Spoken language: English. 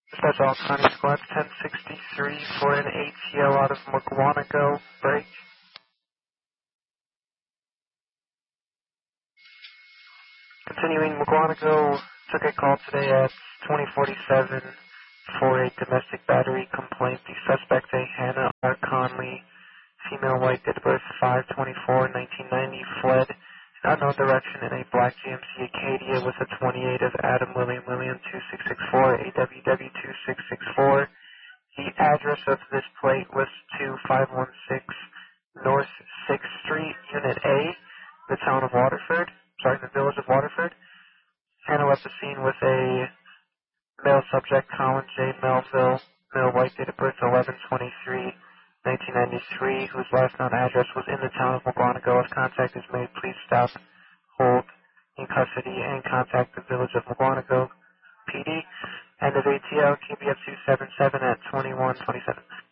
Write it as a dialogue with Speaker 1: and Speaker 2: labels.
Speaker 1: Special County Squad 1063 for an ATO out of Mukwonago. Break. Continuing, Mukwonago took a call today at 2047 for a domestic battery complaint. The suspect, a Hannah R. Conley, female, white, date of birth 5/24/1990, fled in unknown direction in a black GMC Acadia with a 28 of Adam William 2664, AWW 2664. The address of this plate was 2516 North 6th Street, Unit A, the town of Waterford, the village of Waterford. Hannah left the scene with a male subject, Colin J. Melville, male, white, date of birth 11/23/1993, whose last known address was in the town of Mukwonago. If contact is made, please stop, hold in custody, and contact the village of Mukwonago PD. End of ATL, KBF 277 at 2127.